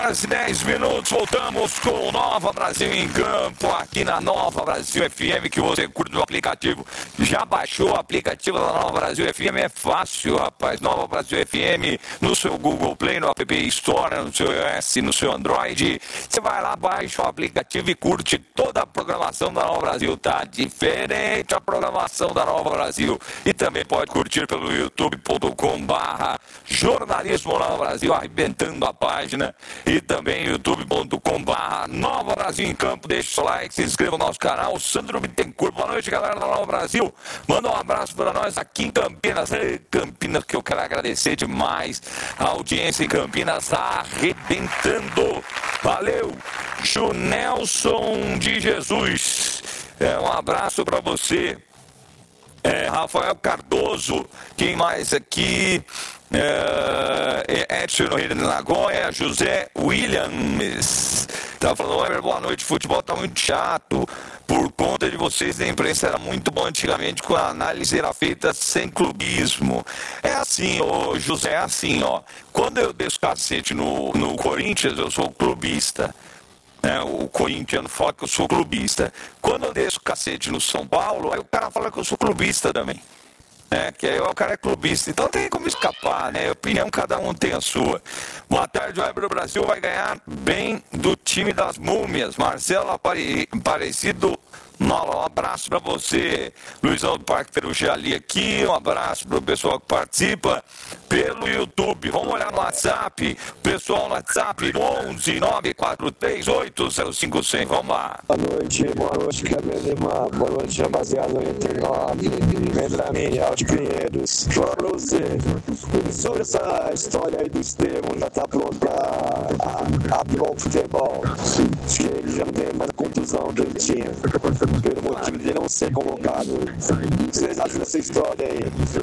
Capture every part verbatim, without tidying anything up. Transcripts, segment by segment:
horas e dez minutos, voltamos com Nova Brasil em Campo, aqui na Nova Brasil F M, que você curte no aplicativo. Já baixou o aplicativo da Nova Brasil F M? É fácil, rapaz. Nova Brasil F M no seu Google Play, no App Store, no seu iOS, no seu Android. Você vai lá, baixa o aplicativo e curte toda a programação da Nova Brasil. Tá diferente a programação da Nova Brasil. E também pode curtir pelo youtube ponto com barra jornalismo Nova Brasil, arrebentando a página, e também youtube ponto com barra Nova Brasil em Campo. Deixa o seu like, se inscreva no nosso canal. Sandro Bittencourt, boa noite, galera da Nova Brasil. Manda um abraço para nós aqui em Campinas. Ei, Campinas, que eu quero agradecer demais a audiência em Campinas, arrebentando. Valeu, Junelson de Jesus. É, um abraço para você. É, Rafael Cardoso, quem mais aqui? É, Edson Rio de Nagoya, José Williams. Tá falando, boa noite, futebol tá muito chato. Por conta de vocês da imprensa era muito bom antigamente, quando a análise era feita sem clubismo. É assim, ô José, é assim, ó. Quando eu desço cacete no, no Corinthians, eu sou clubista. É, o corintiano fala que eu sou clubista. Quando eu desço cacete no São Paulo, aí o cara fala que eu sou clubista também. É, que aí o cara é clubista. Então tem como escapar, né? A opinião, cada um tem a sua. Boa tarde, o Web do Brasil vai ganhar bem do time das múmias. Marcelo Apare... Aparecido. Nola, um abraço para você, Luizão do Parque Perugia ali aqui, um abraço para o pessoal que participa pelo YouTube. Vamos olhar no WhatsApp, pessoal no WhatsApp, onze nove quatro três oito zero cinco zero zero, vamos lá. Boa noite, boa noite, Gabriel Lima, boa noite, rapaziada, oitenta e nove, Benjamin, Alto Pinheiros. Fala pra você, sobre essa história aí do Estevão, já tá pronto pra apilar o futebol. Acho que ele já não tem mais a contusão que ele tinha, pelo motivo de não ser convocado. Vocês acham dessa história aí?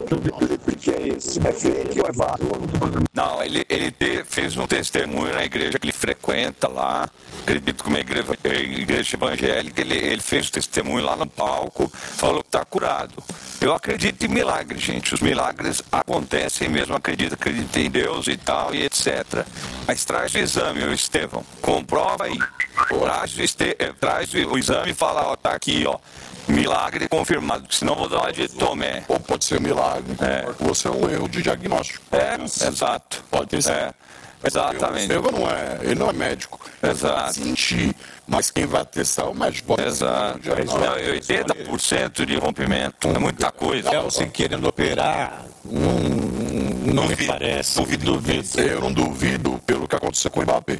O que é isso? É fake ou é fato? Não, ele, ele te, fez um testemunho na igreja que ele frequenta lá. Acredito que uma igreja, igreja evangélica, ele, ele fez o testemunho lá no palco, falou que está curado. Eu acredito em milagres, gente. Os milagres acontecem mesmo. Acredito, acredito em Deus e tal, e etcétera. Mas traz o exame, o Estevão. Comprova aí. Traz o, este, traz o exame e fala, ó, tá aqui, ó. Milagre confirmado, senão vou dar uma de Tomé. Ou pode ser milagre, é. Você é um erro de diagnóstico. É, exato. Pode ter sido. É. Exatamente. O não é, ele não é médico. Exato. Sentir, mas quem vai testar é o médico. Pode Exato. É oitenta por cento de rompimento. É muita coisa. É, você querendo operar, não, não me parece. Duvido, duvido. Eu não duvido pelo que aconteceu com o Mbappé.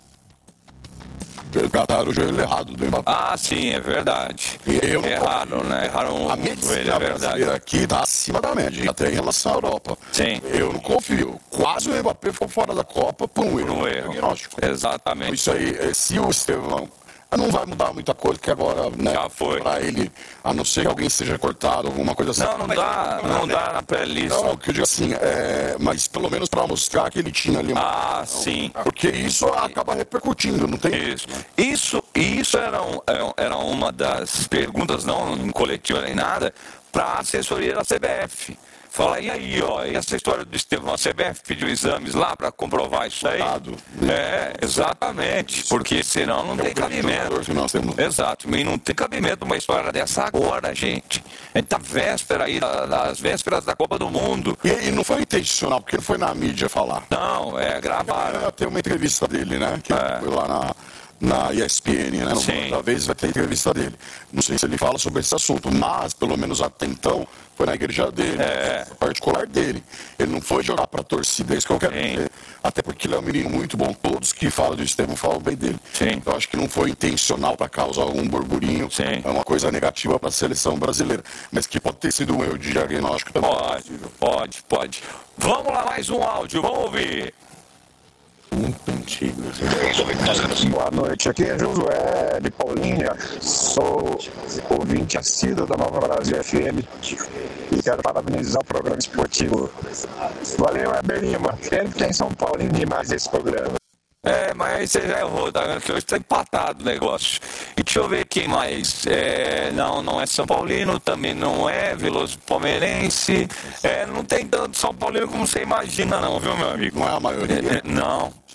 Cataram o joelho errado do Mbappé. Ah, sim, é verdade. Eu não Erraram, confio. né? Erraram a o joelho, é verdade. Aqui está acima da média, até em relação à Europa. Sim. Eu não confio. Quase o Mbappé ficou fora da Copa por um erro. Por um erro. Diagnóstico. Exatamente. Isso aí, se o Estevão não vai mudar muita coisa, que agora, né? Já foi. Pra ele, a não ser que alguém seja cortado, alguma coisa assim. Não, não dá, não dá na pré-lista. Não, que eu digo assim, é, mas pelo menos para mostrar que ele tinha ali. Ah, uma... sim. Porque isso acaba repercutindo, não tem? Isso. Isso, isso era, um, era uma das perguntas, não em coletiva nem nada, para a assessoria da C B F. Fala, e aí, ó, e essa história do Estevão, a C B F pediu exames lá para comprovar isso aí? É, exatamente, porque senão não tem cabimento. Exato, e não tem cabimento uma história dessa agora, gente. A gente tá véspera aí, das vésperas da Copa do Mundo. E, e não foi intencional, porque ele foi na mídia falar. Não, é gravaram. Tem uma entrevista dele, né, que é. foi lá na... na E S P N, né? Sim. Talvez vai ter entrevista dele. Não sei se ele fala sobre esse assunto, mas pelo menos até então foi na igreja dele, é. particular dele. Ele não foi jogar pra torcida, é isso que eu quero Sim. dizer. Até porque ele é um menino muito bom. Todos que falam do Estevão falam bem dele. Sim. Eu acho que não foi intencional para causar algum burburinho. Sim. É uma coisa negativa para a seleção brasileira. Mas que pode ter sido um erro de diagnóstico também. Pode, pode, pode. Vamos lá, mais um áudio, vamos ouvir. Muito antigo. Boa noite, aqui é Josué de Paulínia, sou ouvinte assíduo da Nova Brasil F M e quero parabenizar o programa esportivo. Valeu, Heber Lima, quero que tem São Paulino demais esse programa. É, mas você já errou, tá? Hoje está empatado o negócio. E deixa eu ver quem mais. É, não, não é São Paulino, também não é Veloso Palmeirense. É, não tem tanto São Paulino como você imagina, não, viu, meu amigo? Não é a maioria? É, não.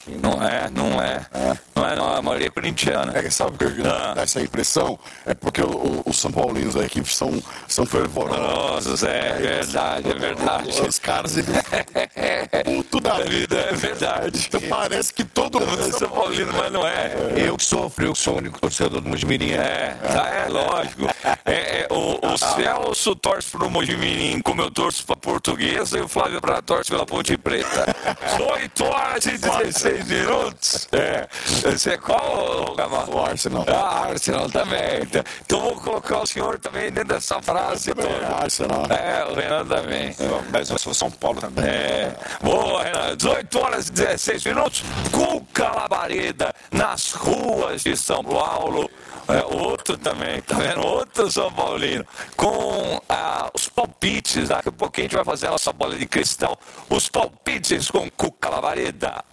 Não é, não é. é. Não é, não, a maioria é corintiana. É, sabe por que ah. dá essa impressão? É porque os o São Paulinos da equipe são, são fervorosos. É, é verdade, é verdade. Os caras, eles... puto da vida, é verdade. Então, parece que todo mundo é São Paulino, mas não é. é. Eu que sofro, eu sou o único torcedor do Mojimirim. É, é, é lógico. É, é, o, o Celso torce pro Mojimirim, como eu torço pra Portuguesa, e o Flávio Prado torce pela Ponte Preta. oito horas e dezesseis minutos. É. Você é qual, Gamal? O Arsenal. Ah, Arsenal também. Então vou colocar o senhor também dentro dessa frase. É, Arsenal. É, o Renan também. É, mas eu sou São Paulo também. É. Boa, Renan. dezoito horas e dezesseis minutos. Cuca Labareda nas ruas de São Paulo. É, outro também, tá vendo? Outro São Paulino. Com ah, os palpites. Daqui a pouquinho a gente vai fazer a nossa bola de cristal. Os palpites com Cuca Labareda.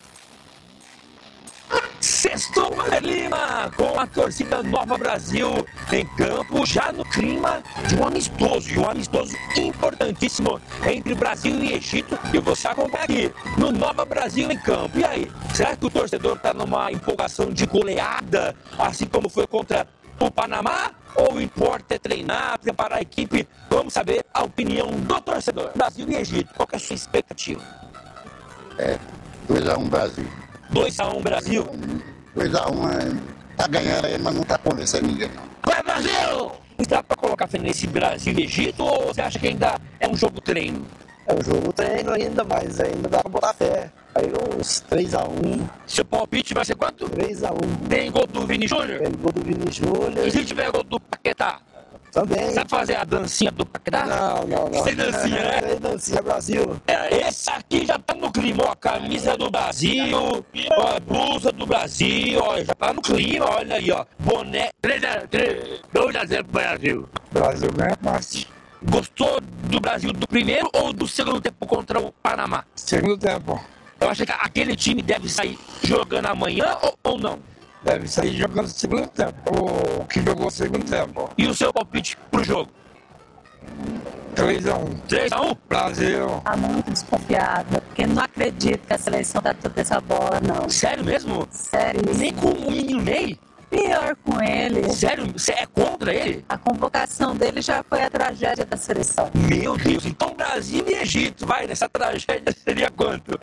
Sextou Mané Lima com a torcida Nova Brasil em campo, já no clima de um amistoso, de um amistoso importantíssimo entre Brasil e Egito. E você acompanha aqui no Nova Brasil em campo. E aí, será que o torcedor está numa empolgação de goleada, assim como foi contra o Panamá? Ou o importa é treinar, preparar a equipe? Vamos saber a opinião do torcedor. Brasil e Egito, qual que é a sua expectativa? É, dois a um Brasil. dois a um Brasil? dois a um é, tá ganhando aí, mas não tá convencendo ninguém. Vai, Brasil! Dá pra colocar fé nesse Brasil e Egito ou você acha que ainda é um jogo treino? É um jogo treino ainda, mas ainda dá pra botar fé. Aí uns três a um. Seu palpite vai ser quanto? três a um. Tem gol do Vini Júnior? Tem gol do Vini Júnior. E se tiver gol do Paquetá? Também. Sabe fazer a dancinha do Paquetá? Não, não, não. Sem dancinha, né? Sem dancinha, Brasil. É, esse aqui já tá no clima, ó, a camisa do Brasil, ó, a blusa do Brasil, ó, já tá no clima, olha aí, ó, boné, três a zero, dois a zero pro Brasil. Brasil ganha fácil. Gostou do Brasil do primeiro ou do segundo tempo contra o Panamá? Segundo tempo. Eu acho que aquele time deve sair jogando amanhã ou, ou não? Deve sair jogando no segundo tempo. O que jogou no segundo tempo. E o seu palpite pro jogo? três a um. três a um? Brasil. Tá muito desconfiada, porque não acredito que a seleção tá toda essa bola, não. Sério mesmo? Sério. Nem com o menino Ney? Pior com ele. Sério? Você é contra ele? A convocação dele já foi a tragédia da seleção. Meu Deus, então Brasil e Egito, vai, nessa tragédia seria quanto?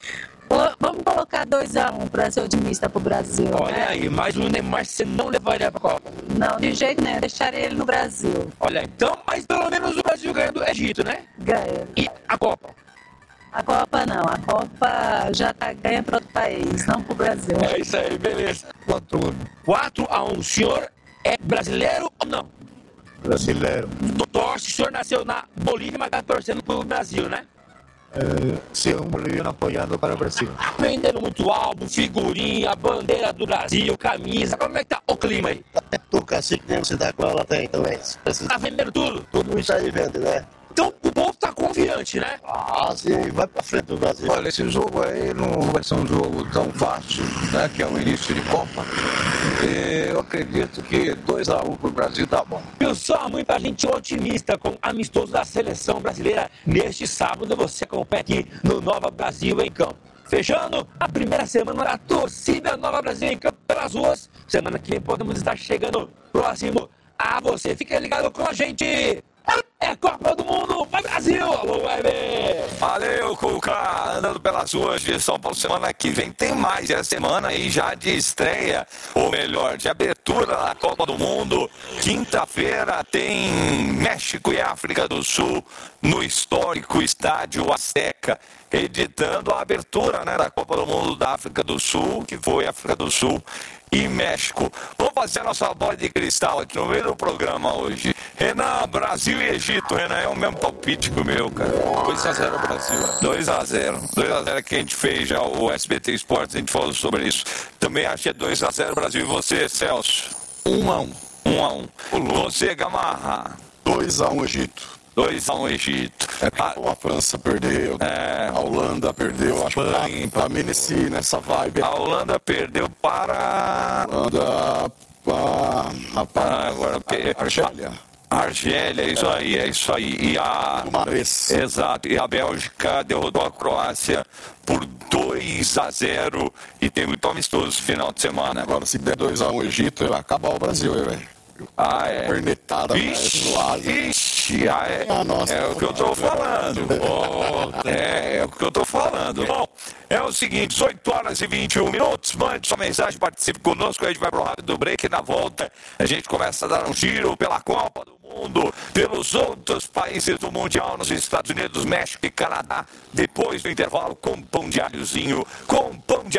Vamos colocar dois a um para ser otimista pro Brasil. Olha né? aí, mas o Neymar você não levaria pra Copa? Não, de jeito nenhum, deixaria ele no Brasil. Olha, então, mas pelo menos o Brasil ganha do Egito, né? Ganha. E a Copa? A Copa não, a Copa já tá ganha para outro país, não pro Brasil. É isso aí, beleza. quatro a um, o senhor é brasileiro ou não? Brasileiro. Torce, o senhor nasceu na Bolívia, mas tá torcendo pro Brasil, né? É, ser um boliviano apoiando para o Brasil. Vendendo muito álbum, figurinha, bandeira do Brasil, camisa. Como é que tá o clima aí? Tu cacique mesmo, você tá com ela também, também. Tá vendendo tudo? Tudo isso aí vende, né? Então o povo tá confiante, né? Ah, sim, vai pra frente do Brasil. Olha, esse jogo aí não vai ser um jogo tão fácil, né? Que é o início de Copa. E eu acredito que dois a um pro Brasil tá bom. Eu sou muita gente otimista com amistoso da seleção brasileira. Neste sábado você acompanha aqui no Nova Brasil em campo. Fechando a primeira semana da torcida Nova Brasil em campo pelas ruas. Semana que vem podemos estar chegando próximo a você. Fica ligado com a gente. É Copa do Mundo, vai Brasil! Alô, Web! Valeu, Cuca! Andando pelas ruas de São Paulo, semana que vem tem mais. É a semana aí já de estreia, ou melhor, de abertura da Copa do Mundo. Quinta-feira tem México e África do Sul no histórico Estádio Azteca, editando a abertura, né, da Copa do Mundo da África do Sul, que foi África do Sul e México. Vamos fazer a nossa bola de cristal aqui no meio do programa hoje. Renan, Brasil e Egito. Renan, é o mesmo palpite que o meu, cara. dois a zero Brasil. dois a zero. dois a zero que a gente fez já, o S B T Esportes, a gente falou sobre isso. Também achei dois a zero Brasil. E você, Celso? um a um. um a um. Você, Gamarra? dois a um Egito. dois a um Egito. É como a França perdeu, É. a Holanda perdeu, acho que pra, pra Meneci nessa vibe. A Holanda perdeu para... A Holanda, a, a, Ah, agora, porque... a Argélia, Argélia, isso aí, é isso aí. E a... Guimarães. Exato. E a Bélgica derrotou a Croácia por dois a zero e tem muito amistoso final de semana. Agora, se der dois a um Egito, vai acabar o Brasil, hein, velho? Ah, é? Pernetada, Ixi, né? ixi, ah, é, Ah, nossa, é o que eu tô falando. Oh, é, é o que eu tô falando. Bom, é o seguinte, dezoito horas e vinte e um minutos, mande sua mensagem, participe conosco, a gente vai pro rápido break e na volta a gente começa a dar um giro pela Copa do Mundo, pelos outros países do Mundial, nos Estados Unidos, México e Canadá, depois do intervalo com pão de alhozinho, com pão de